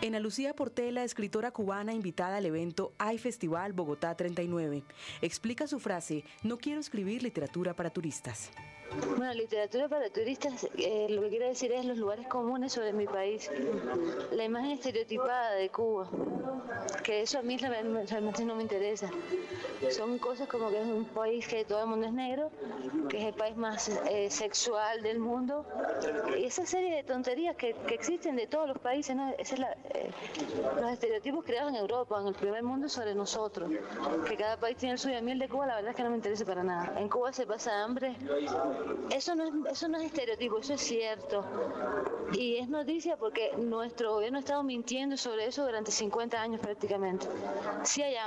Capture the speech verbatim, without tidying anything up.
Ana Lucía Portela, escritora cubana invitada al evento Hay Festival Bogotá treinta y nueve, explica su frase: no quiero escribir literatura para turistas. Bueno, literatura para turistas, eh, lo que quiere decir es los lugares comunes sobre mi país, la imagen estereotipada de Cuba, que eso a mí realmente no me interesa. Son cosas como que es un país que todo el mundo es negro, que es el país más eh, sexual del mundo, y esa serie de tonterías que, que existen de todos los países, ¿no? Esa es la, eh, los estereotipos creados en Europa, en el primer mundo, sobre nosotros, que cada país tiene el suyo. A mí el de Cuba la verdad es que no me interesa para nada. En Cuba se pasa hambre. Eso no es, eso no es estereotipo, eso es cierto. Y es noticia porque nuestro gobierno ha estado mintiendo sobre eso durante cincuenta años prácticamente. Sí hay